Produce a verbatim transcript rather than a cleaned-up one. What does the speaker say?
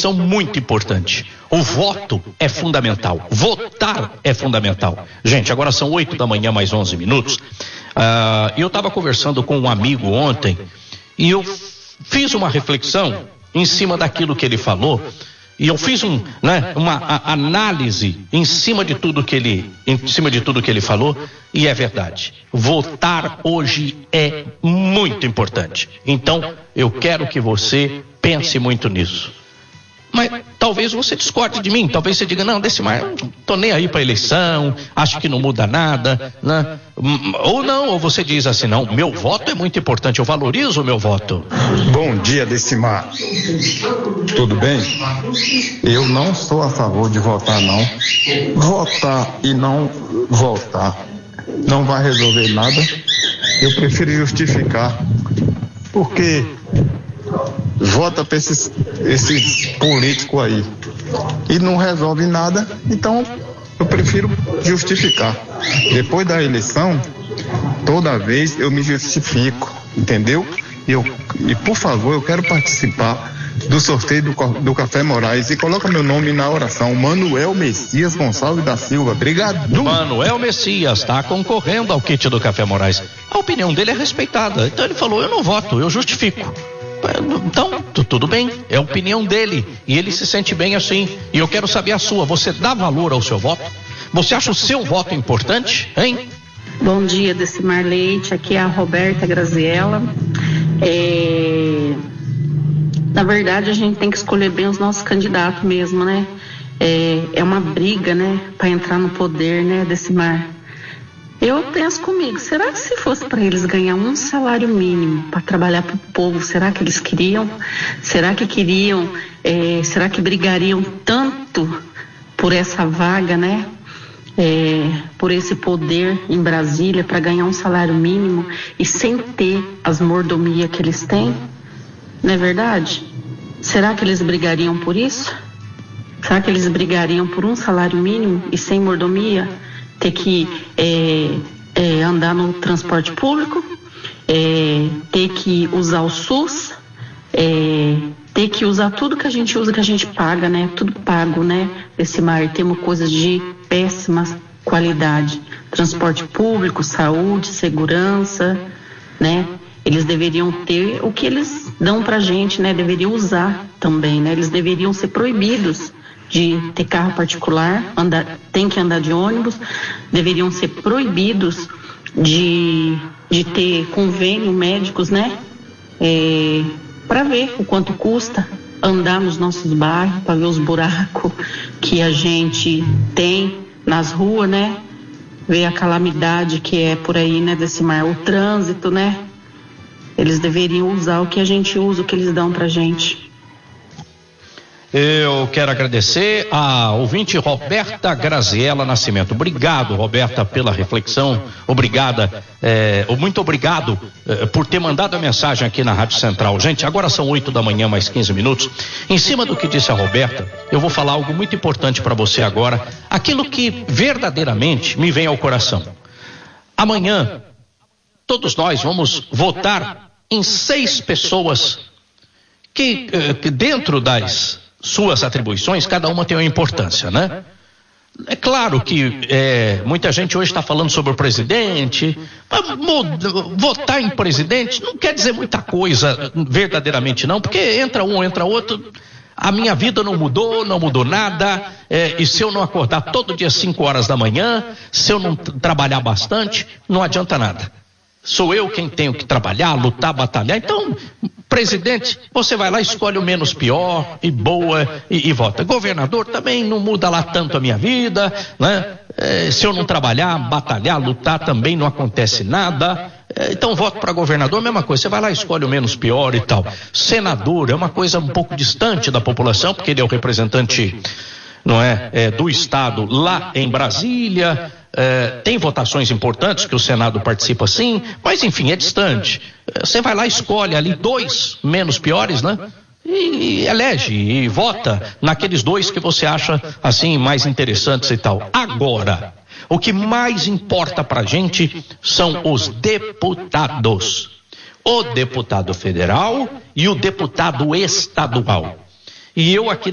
eleição muito importante. O voto é fundamental. Votar é fundamental. Gente, agora são oito da manhã, mais onze minutos. Ah, eu estava conversando com um amigo ontem e eu fiz uma reflexão em cima daquilo que ele falou. E eu fiz um, né, uma a, análise em cima de tudo que ele, em cima de tudo que ele falou, e é verdade. Votar hoje é muito importante. Então, eu quero que você pense muito nisso. Mas talvez você discorde de mim, talvez você diga, não, Decimar, eu não tô nem aí para eleição, acho que não muda nada, né? Ou não, ou você diz assim, não, meu voto é muito importante, eu valorizo o meu voto. Bom dia, Decimar. Tudo bem? Eu não sou a favor de votar, não. Votar e não votar não vai resolver nada. Eu prefiro justificar, porque vota para esses, esses políticos aí e não resolve nada, então eu prefiro justificar. Depois da eleição, toda vez eu me justifico, entendeu? Eu, e por favor, eu quero participar do sorteio do, do Café Moraes e coloca meu nome na oração, Manuel Messias Gonçalves da Silva. Obrigado. Manuel Messias está concorrendo ao kit do Café Moraes. A opinião dele é respeitada, então ele falou, eu não voto, eu justifico. Então, tudo bem, é a opinião dele e ele se sente bem assim. E eu quero saber a sua. Você dá valor ao seu voto? Você acha o seu voto importante, hein? Bom dia, Decimar Leite, aqui é a Roberta Graziella. É... Na verdade, a gente tem que escolher bem os nossos candidatos mesmo, né? É, é uma briga, né, para entrar no poder, né, Decimar? Eu penso comigo, será que se fosse para eles ganhar um salário mínimo para trabalhar para o povo, será que eles queriam? Será que queriam? É, será que brigariam tanto por essa vaga, né? É, por esse poder em Brasília para ganhar um salário mínimo e sem ter as mordomias que eles têm? Não é verdade? Será que eles brigariam por isso? Será que eles brigariam por um salário mínimo e sem mordomia? Ter que é, é, andar no transporte público, é, ter que usar o SUS, é, ter que usar tudo que a gente usa, que a gente paga, né? Tudo pago, né? Decimar, temos coisas de péssima qualidade. Transporte público, saúde, segurança, né? Eles deveriam ter o que eles dão pra gente, né? Deveriam usar também, né? Eles deveriam ser proibidos de ter carro particular, andar, tem que andar de ônibus, deveriam ser proibidos de, de ter convênio médicos, né? É, para ver o quanto custa andar nos nossos bairros, para ver os buracos que a gente tem nas ruas, né? Ver a calamidade que é por aí, né, Decimar? O trânsito, né? Eles deveriam usar o que a gente usa, o que eles dão pra gente. Eu quero agradecer a ouvinte Roberta Graziella Nascimento. Obrigado, Roberta, pela reflexão. Obrigada, é, muito obrigado é, por ter mandado a mensagem aqui na Rádio Central. Gente, agora são oito da manhã, mais quinze minutos. Em cima do que disse a Roberta, eu vou falar algo muito importante para você agora. Aquilo que verdadeiramente me vem ao coração. Amanhã, todos nós vamos votar em seis pessoas que, que dentro das suas atribuições, cada uma tem uma importância, né? É claro que é, muita gente hoje está falando sobre o presidente, mas votar em presidente não quer dizer muita coisa verdadeiramente não, porque entra um, entra outro, a minha vida não mudou, não mudou nada, é, e se eu não acordar todo dia cinco horas da manhã, se eu não trabalhar bastante, não adianta nada. Sou eu quem tenho que trabalhar, lutar, batalhar. Então, presidente, você vai lá, escolhe o menos pior e boa e, e vota. Governador também não muda lá tanto a minha vida, né? É, se eu não trabalhar, batalhar, lutar, também não acontece nada. É, então, voto para governador, mesma coisa. Você vai lá, escolhe o menos pior e tal. Senador é uma coisa um pouco distante da população, porque ele é o representante, não é, é do Estado lá em Brasília. É, tem votações importantes que o Senado participa sim, mas enfim, é distante. É, você vai lá, escolhe ali dois menos piores, né? E, e elege e vota naqueles dois que você acha assim mais interessantes e tal. Agora, o que mais importa pra gente são os deputados. O deputado federal e o deputado estadual. E eu aqui